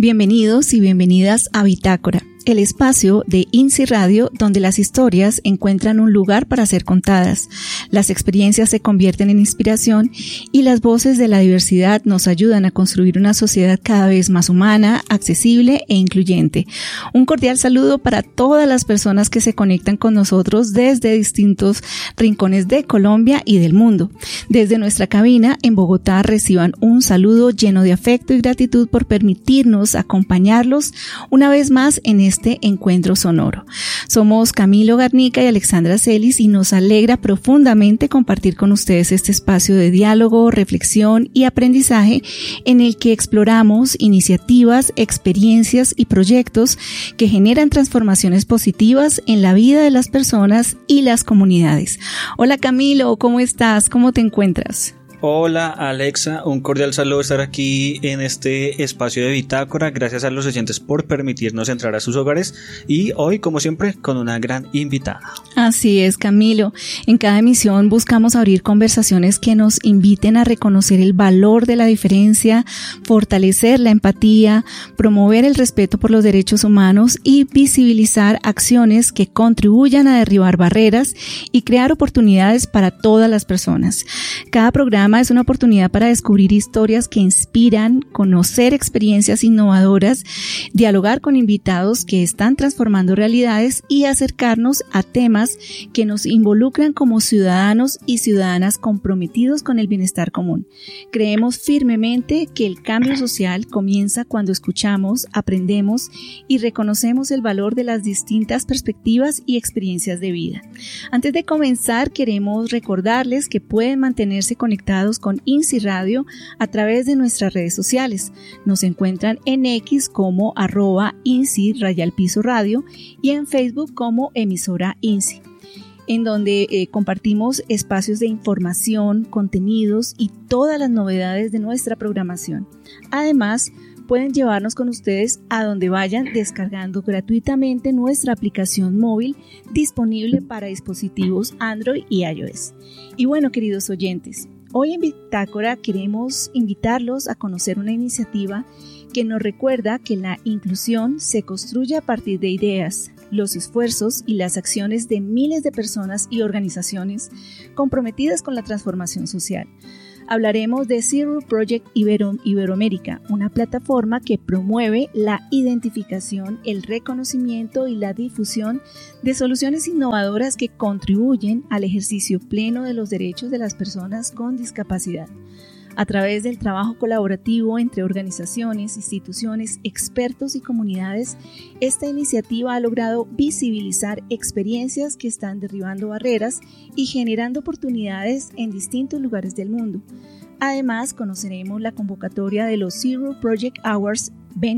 Bienvenidos y bienvenidas a Bitácora, el espacio de INSI Radio donde las historias encuentran un lugar para ser contadas, las experiencias se convierten en inspiración y las voces de la diversidad nos ayudan a construir una sociedad cada vez más humana, accesible e incluyente. Un cordial saludo para todas las personas que se conectan con nosotros desde distintos rincones de Colombia y del mundo. Desde nuestra cabina en Bogotá reciban un saludo lleno de afecto y gratitud por permitirnos acompañarlos una vez más en este encuentro sonoro. Somos Camilo Garnica y Alexandra Celis y nos alegra profundamente compartir con ustedes este espacio de diálogo, reflexión y aprendizaje en el que exploramos iniciativas, experiencias y proyectos que generan transformaciones positivas en la vida de las personas y las comunidades. Hola Camilo, ¿cómo estás? ¿Cómo te encuentras? Hola Alexa, un cordial saludo estar aquí en este espacio de Bitácora. Gracias a los oyentes por permitirnos entrar a sus hogares y hoy, como siempre, con una gran invitada. Así es, Camilo. En cada emisión buscamos abrir conversaciones que nos inviten a reconocer el valor de la diferencia, fortalecer la empatía, promover el respeto por los derechos humanos y visibilizar acciones que contribuyan a derribar barreras y crear oportunidades para todas las personas. Cada programa es una oportunidad para descubrir historias que inspiran, conocer experiencias innovadoras, dialogar con invitados que están transformando realidades y acercarnos a temas que nos involucran como ciudadanos y ciudadanas comprometidos con el bienestar común. Creemos firmemente que el cambio social comienza cuando escuchamos, aprendemos y reconocemos el valor de las distintas perspectivas y experiencias de vida. Antes de comenzar, queremos recordarles que pueden mantenerse conectados con INSI Radio a través de nuestras redes sociales. Nos encuentran en X como @INSI_radio y en Facebook como emisora INSI, en donde compartimos espacios de información, contenidos y todas las novedades de nuestra programación. Además, pueden llevarnos con ustedes a donde vayan descargando gratuitamente nuestra aplicación móvil disponible para dispositivos Android y iOS. Y bueno, queridos oyentes, hoy en Bitácora queremos invitarlos a conocer una iniciativa que nos recuerda que la inclusión se construye a partir de ideas, los esfuerzos y las acciones de miles de personas y organizaciones comprometidas con la transformación social. Hablaremos de Zero Project Iberoamérica, una plataforma que promueve la identificación, el reconocimiento y la difusión de soluciones innovadoras que contribuyen al ejercicio pleno de los derechos de las personas con discapacidad. A través del trabajo colaborativo entre organizaciones, instituciones, expertos y comunidades, esta iniciativa ha logrado visibilizar experiencias que están derribando barreras y generando oportunidades en distintos lugares del mundo. Además, conoceremos la convocatoria de los Zero Project Awards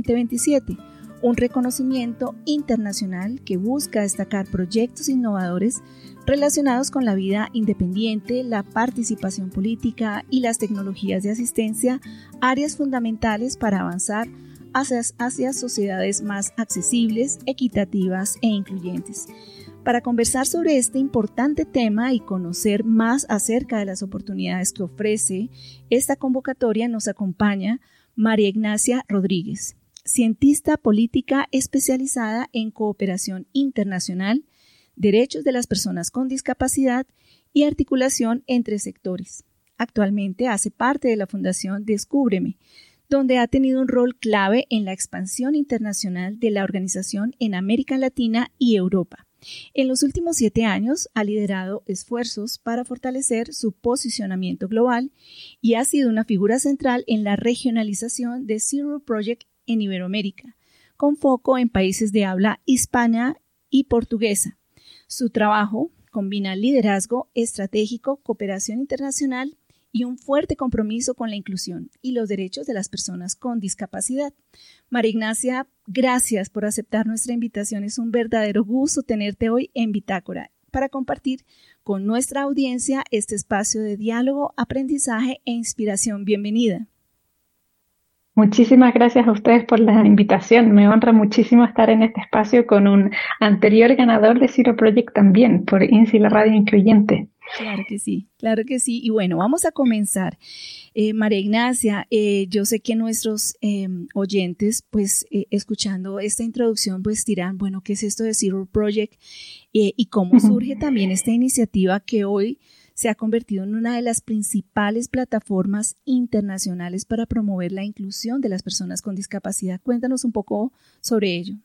2027, un reconocimiento internacional que busca destacar proyectos innovadores relacionados con la vida independiente, la participación política y las tecnologías de asistencia, áreas fundamentales para avanzar hacia sociedades más accesibles, equitativas e incluyentes. Para conversar sobre este importante tema y conocer más acerca de las oportunidades que ofrece esta convocatoria, nos acompaña María Ignacia Rodríguez, cientista política especializada en cooperación internacional, derechos de las personas con discapacidad y articulación entre sectores. Actualmente hace parte de la Fundación Descúbreme, donde ha tenido un rol clave en la expansión internacional de la organización en América Latina y Europa. En los últimos 7 años ha liderado esfuerzos para fortalecer su posicionamiento global y ha sido una figura central en la regionalización de Zero Project en Iberoamérica, con foco en países de habla hispana y portuguesa. Su trabajo combina liderazgo estratégico, cooperación internacional y un fuerte compromiso con la inclusión y los derechos de las personas con discapacidad. María Ignacia, gracias por aceptar nuestra invitación. Es un verdadero gusto tenerte hoy en Bitácora para compartir con nuestra audiencia este espacio de diálogo, aprendizaje e inspiración. Bienvenida. Muchísimas gracias a ustedes por la invitación. Me honra muchísimo estar en este espacio con un anterior ganador de Zero Project también, por INSI, la radio incluyente. Claro que sí, claro que sí. Y bueno, vamos a comenzar. María Ignacia, yo sé que nuestros oyentes, pues escuchando esta introducción, pues dirán, bueno, ¿qué es esto de Zero Project? Y cómo surge también esta iniciativa que hoy se ha convertido en una de las principales plataformas internacionales para promover la inclusión de las personas con discapacidad. Cuéntanos un poco sobre ello.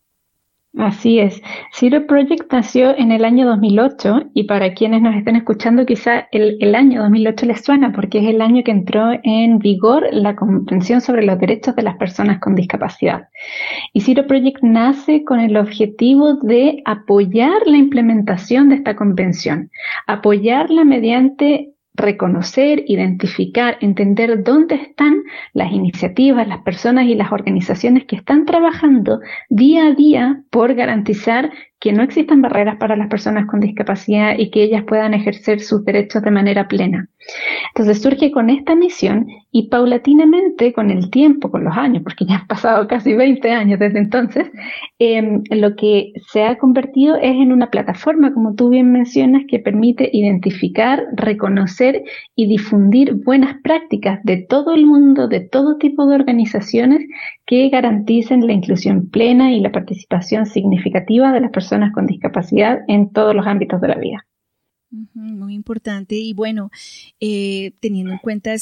Así es. Zero Project nació en el año 2008 y para quienes nos estén escuchando quizá el año 2008 les suena porque es el año que entró en vigor la Convención sobre los Derechos de las Personas con Discapacidad. Y Zero Project nace con el objetivo de apoyar la implementación de esta convención, apoyarla mediante reconocer, identificar, entender dónde están las iniciativas, las personas y las organizaciones que están trabajando día a día por garantizar que no existan barreras para las personas con discapacidad y que ellas puedan ejercer sus derechos de manera plena. Entonces surge con esta misión y paulatinamente con el tiempo, con los años, porque ya han pasado casi 20 años desde entonces, lo que se ha convertido es en una plataforma, como tú bien mencionas, que permite identificar, reconocer y difundir buenas prácticas de todo el mundo, de todo tipo de organizaciones que garanticen la inclusión plena y la participación significativa de las personas con discapacidad en todos los ámbitos de la vida. Muy importante y bueno, teniendo en cuenta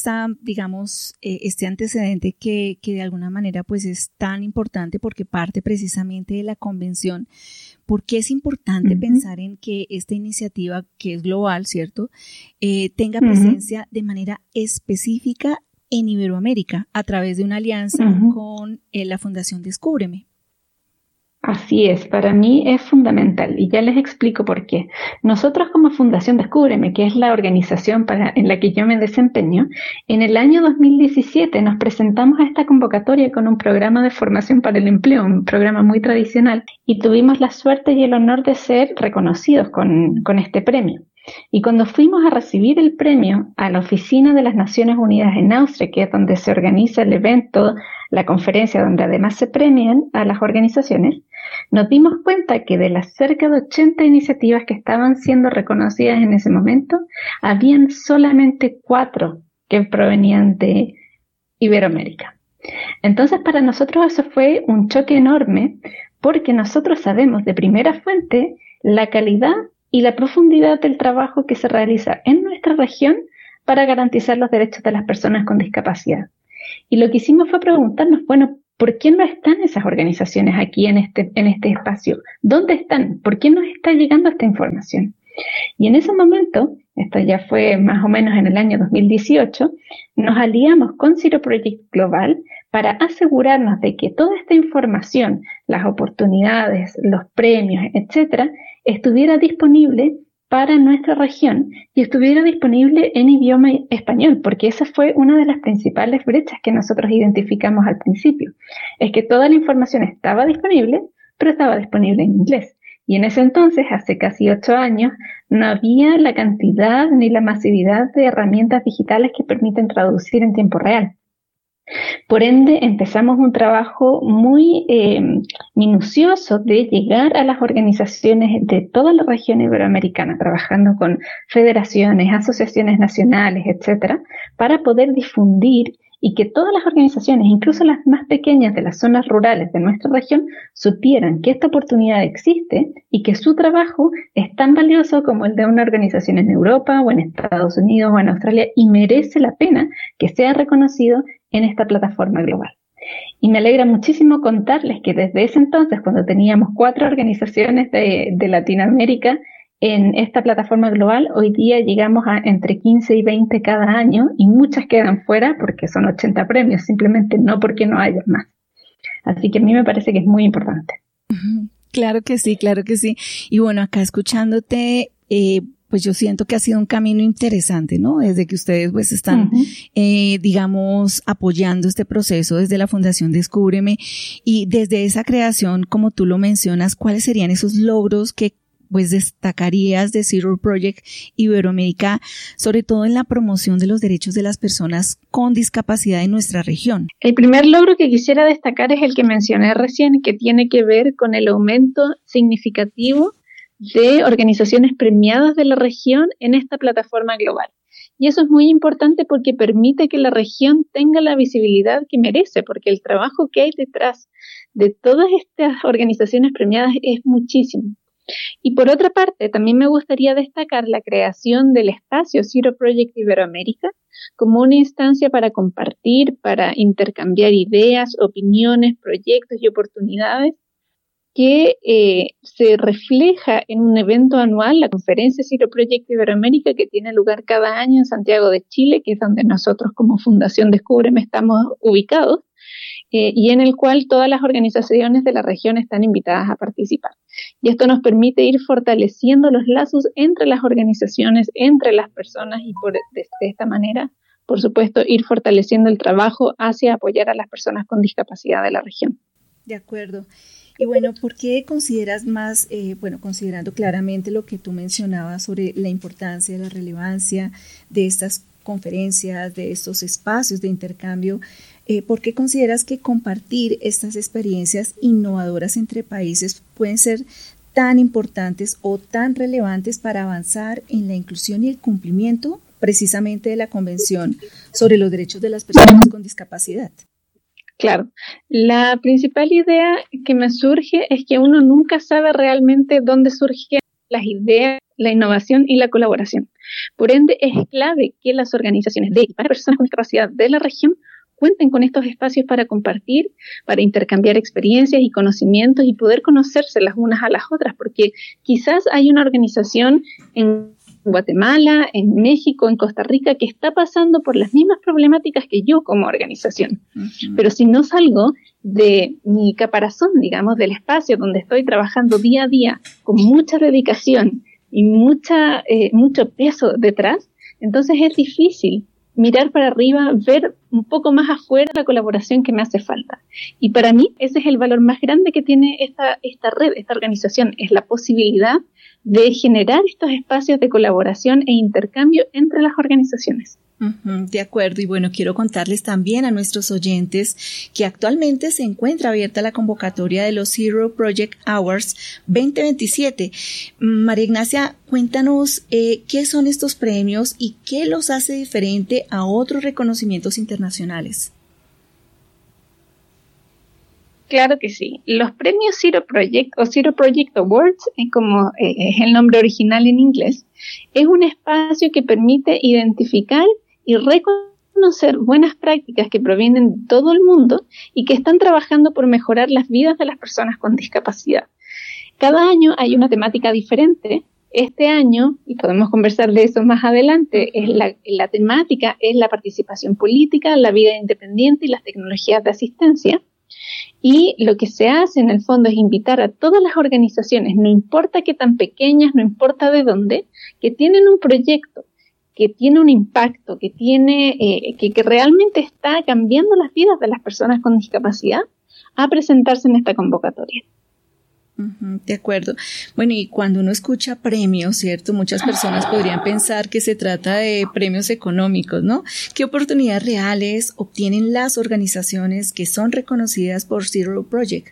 este antecedente que de alguna manera pues es tan importante porque parte precisamente de la convención, porque es importante pensar en que esta iniciativa que es global, ¿cierto? Tenga presencia de manera específica en Iberoamérica a través de una alianza con la Fundación Descúbreme. Así es, para mí es fundamental y ya les explico por qué. Nosotros como Fundación Descúbreme, que es la organización en la que yo me desempeño, en el año 2017 nos presentamos a esta convocatoria con un programa de formación para el empleo, un programa muy tradicional, y tuvimos la suerte y el honor de ser reconocidos con este premio. Y cuando fuimos a recibir el premio a la Oficina de las Naciones Unidas en Austria, que es donde se organiza el evento, la conferencia donde además se premian a las organizaciones, nos dimos cuenta que de las cerca de 80 iniciativas que estaban siendo reconocidas en ese momento, habían solamente 4 que provenían de Iberoamérica. Entonces para nosotros eso fue un choque enorme porque nosotros sabemos de primera fuente la calidad y la profundidad del trabajo que se realiza en nuestra región para garantizar los derechos de las personas con discapacidad. Y lo que hicimos fue preguntarnos, bueno, ¿por qué no están esas organizaciones aquí en este espacio? ¿Dónde están? ¿Por qué nos está llegando esta información? Y en ese momento, esto ya fue más o menos en el año 2018, nos aliamos con Zero Project Global para asegurarnos de que toda esta información, las oportunidades, los premios, etcétera, estuviera disponible para nuestra región y estuviera disponible en idioma español, porque esa fue una de las principales brechas que nosotros identificamos al principio. Es que toda la información estaba disponible, pero estaba disponible en inglés. Y en ese entonces, hace casi 8 años, no había la cantidad ni la masividad de herramientas digitales que permiten traducir en tiempo real. Por ende, empezamos un trabajo muy minucioso de llegar a las organizaciones de toda la región iberoamericana, trabajando con federaciones, asociaciones nacionales, etcétera, para poder difundir y que todas las organizaciones, incluso las más pequeñas de las zonas rurales de nuestra región, supieran que esta oportunidad existe y que su trabajo es tan valioso como el de una organización en Europa o en Estados Unidos o en Australia y merece la pena que sea reconocido en esta plataforma global. Y me alegra muchísimo contarles que desde ese entonces, cuando teníamos 4 organizaciones de Latinoamérica en esta plataforma global, hoy día llegamos a entre 15 y 20 cada año y muchas quedan fuera porque son 80 premios, simplemente no porque no haya más. Así que a mí me parece que es muy importante. Claro que sí, claro que sí. Y bueno, acá escuchándote, pues yo siento que ha sido un camino interesante, ¿no? Desde que ustedes pues están, digamos, apoyando este proceso desde la Fundación Descúbreme y desde esa creación, como tú lo mencionas, ¿cuáles serían esos logros que pues destacarías de Zero Project Iberoamérica, sobre todo en la promoción de los derechos de las personas con discapacidad en nuestra región? El primer logro que quisiera destacar es el que mencioné recién, que tiene que ver con el aumento significativo de organizaciones premiadas de la región en esta plataforma global. Y eso es muy importante porque permite que la región tenga la visibilidad que merece, porque el trabajo que hay detrás de todas estas organizaciones premiadas es muchísimo. Y por otra parte, también me gustaría destacar la creación del espacio Zero Project Iberoamérica como una instancia para compartir, para intercambiar ideas, opiniones, proyectos y oportunidades que se refleja en un evento anual, la conferencia Zero Project Iberoamérica, que tiene lugar cada año en Santiago de Chile, que es donde nosotros como Fundación Descúbreme estamos ubicados, y en el cual todas las organizaciones de la región están invitadas a participar. Y esto nos permite ir fortaleciendo los lazos entre las organizaciones, entre las personas y de esta manera, por supuesto, ir fortaleciendo el trabajo hacia apoyar a las personas con discapacidad de la región. De acuerdo. Y bueno, ¿por qué consideras más, considerando claramente lo que tú mencionabas sobre la importancia, la relevancia de estas conferencias, de estos espacios de intercambio, ¿por qué consideras que compartir estas experiencias innovadoras entre países pueden ser tan importantes o tan relevantes para avanzar en la inclusión y el cumplimiento precisamente de la Convención sobre los Derechos de las Personas con Discapacidad? Claro, la principal idea que me surge es que uno nunca sabe realmente dónde surgen las ideas, la innovación y la colaboración. Por ende, es clave que las organizaciones de y para personas con discapacidad de la región cuenten con estos espacios para compartir, para intercambiar experiencias y conocimientos y poder conocerse las unas a las otras, porque quizás hay una organización en Guatemala, en México, en Costa Rica, que está pasando por las mismas problemáticas que yo como organización. Uh-huh. Pero si no salgo de mi caparazón, digamos, del espacio donde estoy trabajando día a día con mucha dedicación y mucho peso detrás, entonces es difícil mirar para arriba, ver un poco más afuera la colaboración que me hace falta. Y para mí ese es el valor más grande que tiene esta red, esta organización, es la posibilidad de generar estos espacios de colaboración e intercambio entre las organizaciones. De acuerdo, y bueno, quiero contarles también a nuestros oyentes que actualmente se encuentra abierta la convocatoria de los Zero Project Awards 2027. María Ignacia, cuéntanos qué son estos premios y qué los hace diferente a otros reconocimientos internacionales. Claro que sí. Los premios Zero Project o Zero Project Awards, como es el nombre original en inglés, es un espacio que permite identificar y reconocer buenas prácticas que provienen de todo el mundo y que están trabajando por mejorar las vidas de las personas con discapacidad. Cada año hay una temática diferente. Este año, y podemos conversar de eso más adelante, la temática es la participación política, la vida independiente y las tecnologías de asistencia. Y lo que se hace en el fondo es invitar a todas las organizaciones, no importa qué tan pequeñas, no importa de dónde, que tienen un proyecto, que tiene un impacto, que realmente está cambiando las vidas de las personas con discapacidad, a presentarse en esta convocatoria. De acuerdo. Bueno, y cuando uno escucha premios, ¿cierto? Muchas personas podrían pensar que se trata de premios económicos, ¿no? ¿Qué oportunidades reales obtienen las organizaciones que son reconocidas por Zero Project?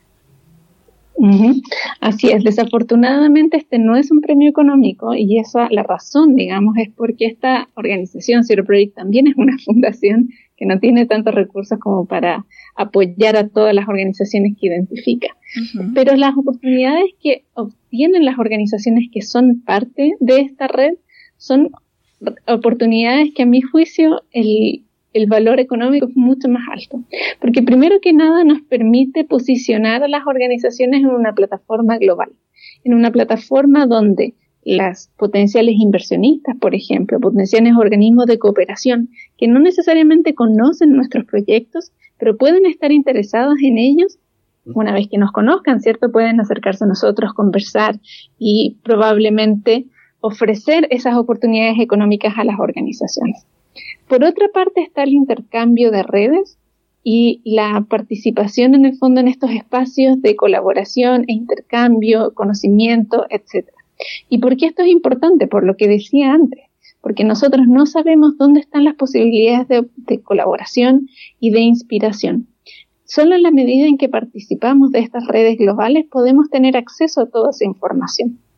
Así es, desafortunadamente este no es un premio económico y la razón, digamos, es porque esta organización Zero Project también es una fundación que no tiene tantos recursos como para apoyar a todas las organizaciones que identifica. Uh-huh. Pero las oportunidades que obtienen las organizaciones que son parte de esta red son oportunidades que a mi juicio el valor económico es mucho más alto. Porque primero que nada nos permite posicionar a las organizaciones en una plataforma global, en una plataforma donde las potenciales inversionistas, por ejemplo, potenciales organismos de cooperación que no necesariamente conocen nuestros proyectos, pero pueden estar interesados en ellos. Una vez que nos conozcan, ¿cierto? Pueden acercarse a nosotros, conversar y probablemente ofrecer esas oportunidades económicas a las organizaciones. Por otra parte está el intercambio de redes y la participación en el fondo en estos espacios de colaboración e intercambio, conocimiento, etc. ¿Y por qué esto es importante? Por lo que decía antes, porque nosotros no sabemos dónde están las posibilidades de colaboración y de inspiración. Solo en la medida en que participamos de estas redes globales podemos tener acceso a toda esa información.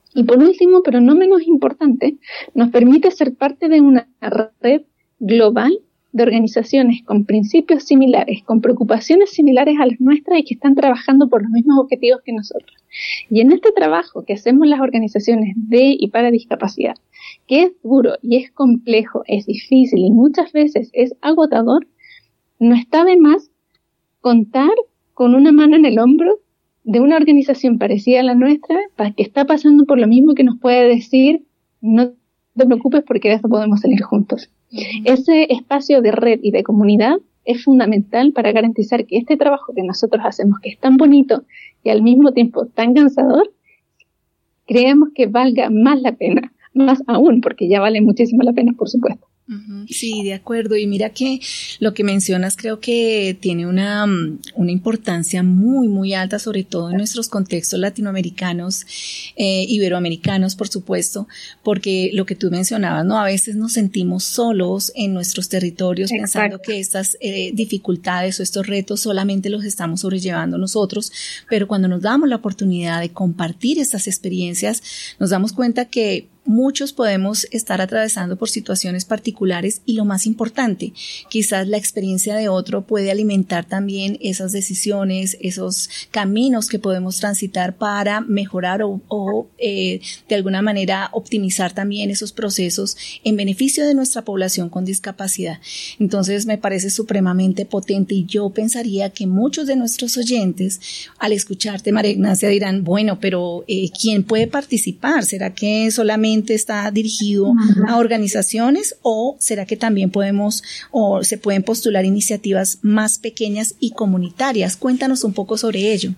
Y por último, pero no menos importante, nos permite ser parte de una red global de organizaciones con principios similares, con preocupaciones similares a las nuestras y que están trabajando por los mismos objetivos que nosotros. Y en este trabajo que hacemos las organizaciones de y para discapacidad, que es duro y es complejo, es difícil y muchas veces es agotador, no está de más contar con una mano en el hombro de una organización parecida a la nuestra, que está pasando por lo mismo, que nos puede decir, no te preocupes porque de eso podemos salir juntos. Ese espacio de red y de comunidad es fundamental para garantizar que este trabajo que nosotros hacemos, que es tan bonito y al mismo tiempo tan cansador, creemos que valga más la pena, más aún, porque ya vale muchísimo la pena, por supuesto. Sí, de acuerdo. Y mira que lo que mencionas creo que tiene una importancia muy, muy alta, sobre todo en nuestros contextos latinoamericanos, iberoamericanos, por supuesto, porque lo que tú mencionabas, ¿no? A veces nos sentimos solos en nuestros territorios. Exacto. Pensando que estas dificultades o estos retos solamente los estamos sobrellevando nosotros, pero cuando nos damos la oportunidad de compartir estas experiencias, nos damos cuenta que muchos podemos estar atravesando por situaciones particulares y lo más importante, quizás la experiencia de otro puede alimentar también esas decisiones, esos caminos que podemos transitar para mejorar o de alguna manera optimizar también esos procesos en beneficio de nuestra población con discapacidad. Entonces me parece supremamente potente y yo pensaría que muchos de nuestros oyentes al escucharte, María Ignacia, dirán, bueno, pero ¿quién puede participar? ¿Será que solamente está dirigido a organizaciones o será que también podemos o se pueden postular iniciativas más pequeñas y comunitarias? Cuéntanos un poco sobre ello.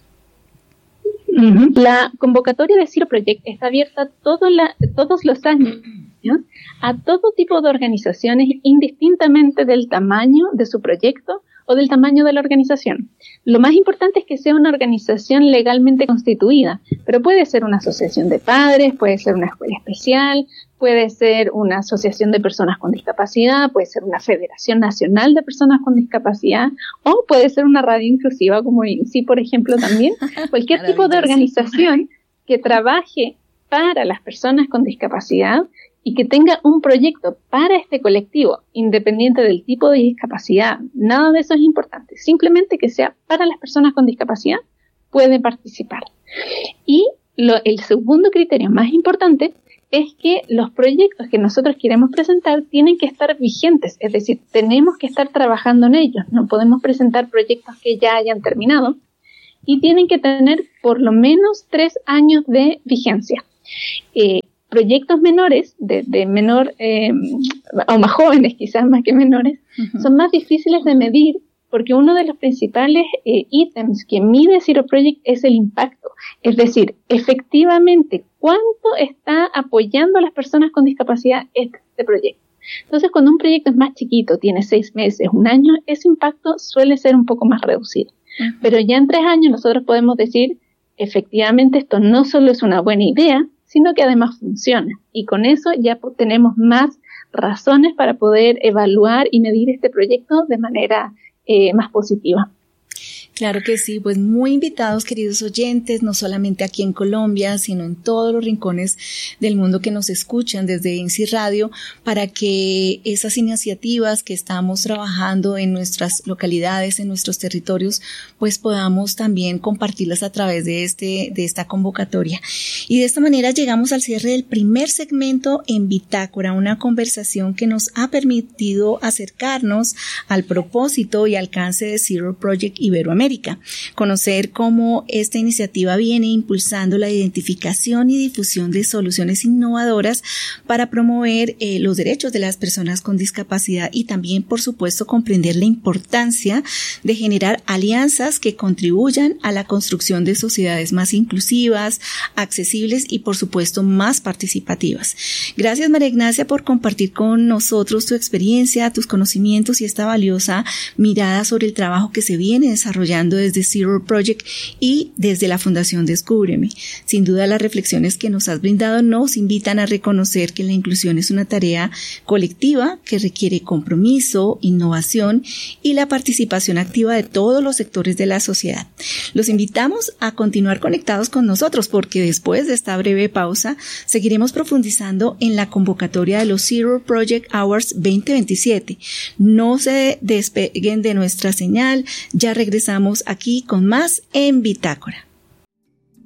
La convocatoria de Zero Project está abierta todos los años a todo tipo de organizaciones, indistintamente del tamaño de su proyecto o del tamaño de la organización. Lo más importante es que sea una organización legalmente constituida, pero puede ser una asociación de padres, puede ser una escuela especial, puede ser una asociación de personas con discapacidad, puede ser una federación nacional de personas con discapacidad, o puede ser una radio inclusiva como INSI, por ejemplo, también. Cualquier tipo de organización que trabaje para las personas con discapacidad y que tenga un proyecto para este colectivo, independiente del tipo de discapacidad, nada de eso es importante, simplemente que sea para las personas con discapacidad, puede participar. Y el segundo criterio más importante es que los proyectos que nosotros queremos presentar tienen que estar vigentes, es decir, tenemos que estar trabajando en ellos, no podemos presentar proyectos que ya hayan terminado y tienen que tener por lo menos 3 años de vigencia. Proyectos menores, de menor o más jóvenes quizás más que menores, son más difíciles de medir porque uno de los principales ítems que mide Zero Project es el impacto, es decir, efectivamente cuánto está apoyando a las personas con discapacidad este proyecto. Entonces, cuando un proyecto es más chiquito, tiene 6 meses, 1 año, ese impacto suele ser un poco más reducido. Pero ya en 3 años nosotros podemos decir, efectivamente esto no solo es una buena idea, sino que además funciona. Y con eso ya tenemos más razones para poder evaluar y medir este proyecto de manera más positiva. Claro que sí, pues muy invitados, queridos oyentes, no solamente aquí en Colombia, sino en todos los rincones del mundo que nos escuchan desde INSI Radio, para que esas iniciativas que estamos trabajando en nuestras localidades, en nuestros territorios, pues podamos también compartirlas a través de esta convocatoria. Y de esta manera llegamos al cierre del primer segmento en Bitácora, una conversación que nos ha permitido acercarnos al propósito y alcance de Zero Project Iberoamérica. Conocer cómo esta iniciativa viene impulsando la identificación y difusión de soluciones innovadoras para promover los derechos de las personas con discapacidad y también, por supuesto, comprender la importancia de generar alianzas que contribuyan a la construcción de sociedades más inclusivas, accesibles y, por supuesto, más participativas. Gracias, María Ignacia, por compartir con nosotros tu experiencia, tus conocimientos y esta valiosa mirada sobre el trabajo que se viene desarrollando desarrollando desde Zero Project y desde la Fundación Descúbreme. Sin duda, las reflexiones que nos has brindado nos invitan a reconocer que la inclusión es una tarea colectiva que requiere compromiso, innovación y la participación activa de todos los sectores de la sociedad. Los invitamos a continuar conectados con nosotros porque después de esta breve pausa seguiremos profundizando en la convocatoria de los Zero Project Awards 2027. No se despeguen de nuestra señal, ya regresamos aquí con más en Bitácora.